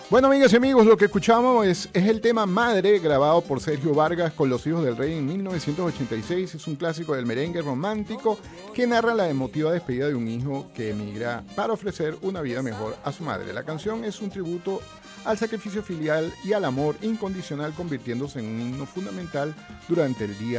Bueno, amigas y amigos, lo que escuchamos es el tema Madre, grabado por Sergio Vargas con Los Hijos del Rey en 1986. Es un clásico del merengue romántico que narra la emotiva despedida de un hijo que emigra para ofrecer una vida mejor a su madre. La canción es un tributo al sacrificio filial y al amor incondicional, convirtiéndose en un himno fundamental durante el Día